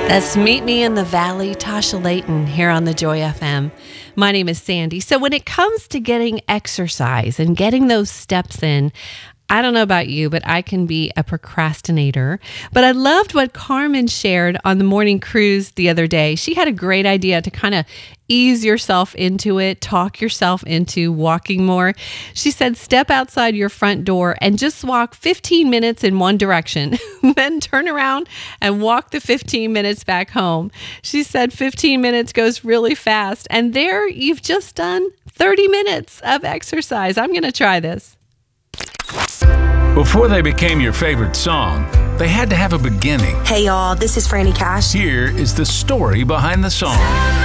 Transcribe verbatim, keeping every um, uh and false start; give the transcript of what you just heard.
That's Meet Me in the Valley, Tasha Layton, here on the Joy F M. My name is Sandy. So when it comes to getting exercise and getting those steps in, I don't know about you, but I can be a procrastinator. But I loved what Carmen shared on the morning cruise the other day. She had a great idea to kind of ease yourself into it, talk yourself into walking more. She said, step outside your front door and just walk fifteen minutes in one direction, then turn around and walk the fifteen minutes back home. She said fifteen minutes goes really fast. And there you've just done thirty minutes of exercise. I'm going to try this. Before they became your favorite song, they had to have a beginning. Hey y'all, this is Franny Cash. Here is the story behind the song.